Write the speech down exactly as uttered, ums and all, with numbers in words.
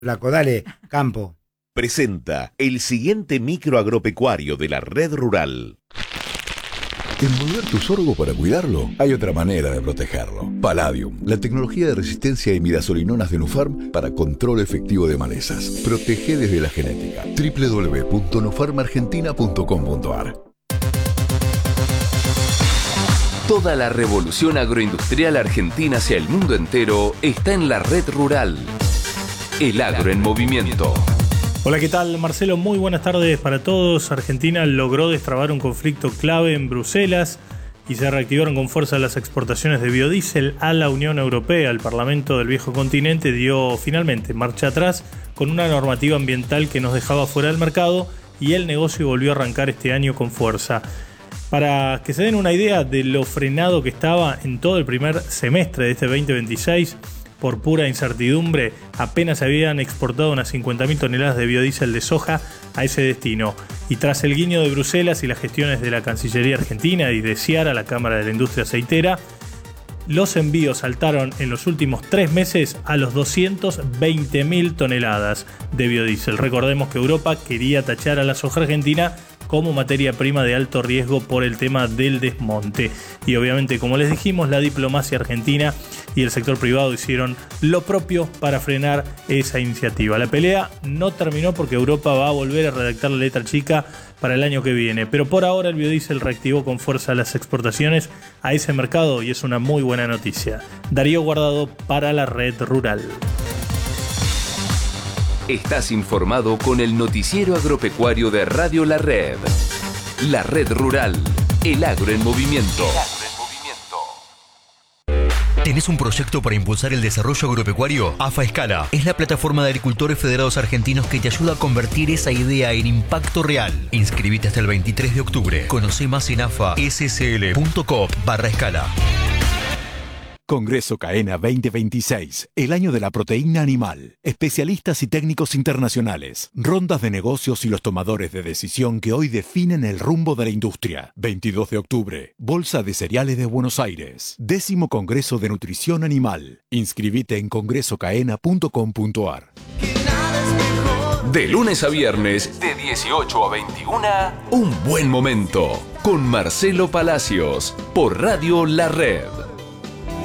Flaco, dale, Campo. Presenta el siguiente micro agropecuario de la red rural. Envolver tu sorgo para cuidarlo, hay otra manera de protegerlo. Palladium, la tecnología de resistencia a imidazolinonas de Nufarm para control efectivo de malezas. Protege desde la genética. doble u doble u doble u punto nufarm argentina punto com punto a r. Toda la revolución agroindustrial argentina hacia el mundo entero está en la red rural. El agro en movimiento. Hola, ¿qué tal? Marcelo, muy buenas tardes para todos. Argentina logró destrabar un conflicto clave en Bruselas y se reactivaron con fuerza las exportaciones de biodiesel a la Unión Europea. El Parlamento del viejo continente dio finalmente marcha atrás con una normativa ambiental que nos dejaba fuera del mercado y el negocio volvió a arrancar este año con fuerza. Para que se den una idea de lo frenado que estaba en todo el primer semestre de este veinte veintiséis, por pura incertidumbre, apenas se habían exportado unas cincuenta mil toneladas de biodiesel de soja a ese destino. Y tras el guiño de Bruselas y las gestiones de la Cancillería Argentina y de Ciara, la Cámara de la Industria Aceitera, los envíos saltaron en los últimos tres meses a los doscientas veinte mil toneladas de biodiesel. Recordemos que Europa quería tachar a la soja argentina como materia prima de alto riesgo por el tema del desmonte. Y obviamente, como les dijimos, la diplomacia argentina y el sector privado hicieron lo propio para frenar esa iniciativa. La pelea no terminó porque Europa va a volver a redactar la letra chica para el año que viene, pero por ahora el biodiesel reactivó con fuerza las exportaciones a ese mercado y es una muy buena noticia. Darío Guardado para la red rural. Estás informado con el noticiero agropecuario de Radio La Red. La red rural, el agro en movimiento. ¿Tenés un proyecto para impulsar el desarrollo agropecuario? AFA Escala es la plataforma de agricultores federados argentinos que te ayuda a convertir esa idea en impacto real. Inscribite hasta el veintitrés de octubre. Conoce más en afa s s l punto com barra escala. Congreso CAENA veinte veintiséis, el año de la proteína animal. Especialistas y técnicos internacionales, rondas de negocios y los tomadores de decisión que hoy definen el rumbo de la industria. veintidós de octubre, Bolsa de Cereales de Buenos Aires. Décimo Congreso de Nutrición Animal. Inscribite en congreso caena punto com punto a r. De lunes a viernes, de dieciocho a veintiuna, Un Buen Momento, con Marcelo Palacios, por Radio La Red.